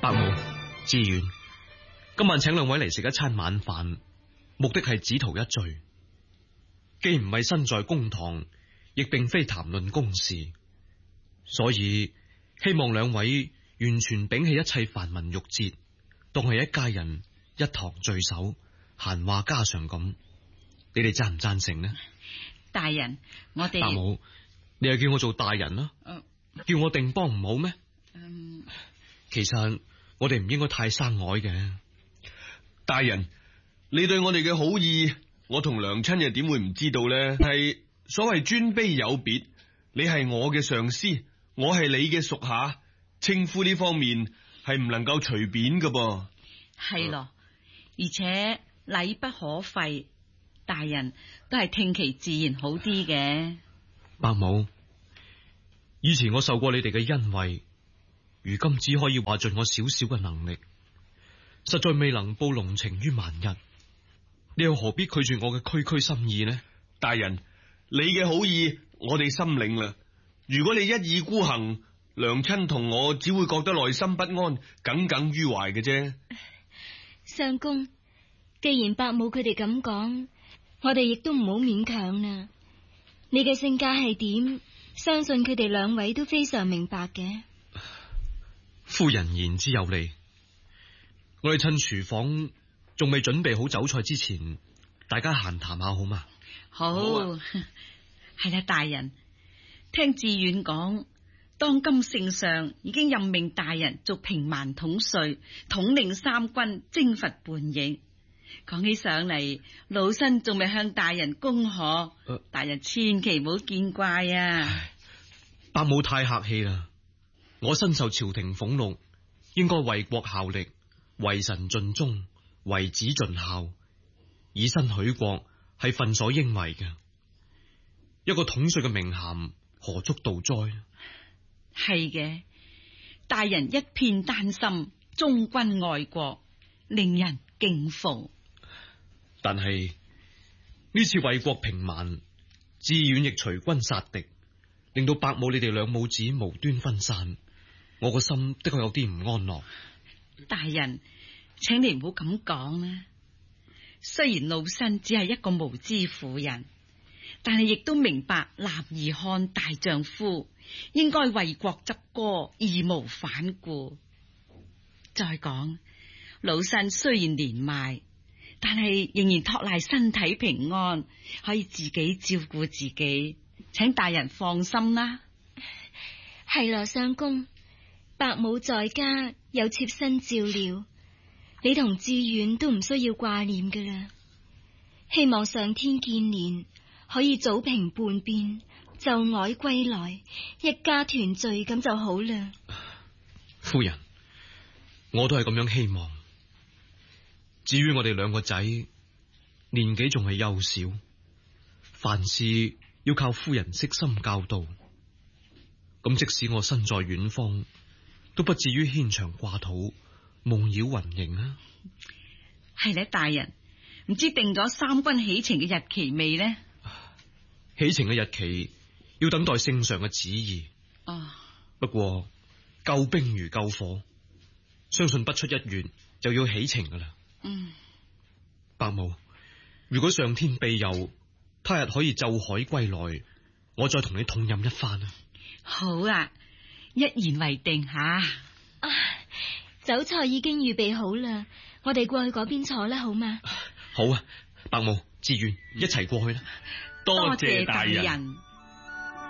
伯母、志遠，今晚請兩位嚟食一餐晚飯，目的係只圖一聚。既唔係身在公堂，亦並非談論公事，所以希望兩位完全摒棄一切繁文縟節，當係一家人一堂聚首，閒話家常咁。你哋贊唔贊成呢？ 大人，我哋伯母，你又叫我做大人啦，叫我定幫唔好咩？其實我哋唔應該太生愛嘅。 大人，你對我哋嘅好意，我同娘親又點會唔知道呢？係所謂尊卑有別，你係我嘅上司，我係你嘅屬下，稱呼呢方面係唔能夠隨便㗎噃。 係咯，而且禮不可廢，大人都係聽其自然好啲嘅。 伯母，以前我受過你哋嘅恩惠，如今只可以話盡我少少嘅能力，實在未能報濃情於萬一。你又何必拒絕我嘅區區心意呢？ 大人，你嘅好意我哋心領啦。如果你一意孤行，娘親同我只會覺得內心不安，耿耿於懷嘅啫。 相公，既然伯母佢哋咁講，我哋亦都唔好勉強啦。你嘅性格係點，相信佢哋兩位都非常明白嘅。 夫人言之有理，我哋趁廚房仲未準備好酒菜之前，大家閒談下好嘛？ 好，係啦，大人，聽志遠講，當今聖上已經任命大人做平蠻統帥，統領三軍，征伐叛逆。講起上嚟，老身仲未向大人恭賀，大人千祈唔好見怪啊！ 伯母太客氣啦，我身受朝廷俸祿，應該為國效力，為臣盡忠，為子盡孝，以身許國係分所應為嘅。一個統帥嘅名銜何足道哉？ 係嘅，大人一片丹心，忠君愛國，令人敬服。 但係呢次為國平蠻，志遠亦隨軍殺敵，令到伯母你哋兩母子無端分散，我個心的確有啲唔安樂。 大人，請你唔好咁講啦。雖然老身只係一個無知婦人，但係亦都明白男兒漢大丈夫應該為國執歌，義無反顧。再講，老身雖然年邁，但係仍然托賴身體平安，可以自己照顧自己，請大人放心啦。 係咯，相公，伯母在家有妾身照料，你同志遠都唔需要掛念㗎啦。希望上天見憐，可以早平叛變，就外歸來，一家團聚咁就好啦。 夫人，我都係咁樣希望。至於我哋兩個仔，年紀仲係幼小，凡事要靠夫人悉心教導。咁即使我身在遠方，都不至於牽腸掛肚，夢擾雲形啊。 係咧，大人，唔知定咗三軍起程嘅日期未呢？ 起程嘅日期要等待聖上嘅旨意。不過救兵如救火，相信不出1月就要起程噶啦。伯母，如果上天庇佑，他日可以奏海歸來，我再同你痛飲一番啊！ 好啊，一言為定吓。 酒菜已經預備好啦，我哋過去嗰邊坐啦，好嗎？ 好啊，伯母、志遠一齊過去啦。 多謝大人。